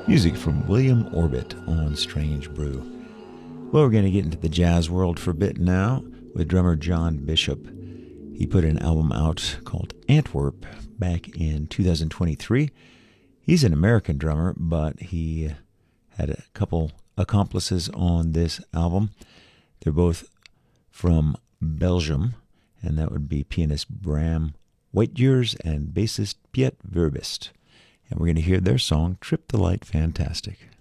Music from William Orbit on Strange Brew. Well, we're going to get into the jazz world for a bit now with drummer John Bishop. He put an album out called Antwerp back in 2023. He's an American drummer, but he had a couple accomplices on this album. They're both from Belgium, and that would be pianist Bram Whitjers and bassist Piet Verbist. And we're going to hear their song, Trip the Light Fantastic.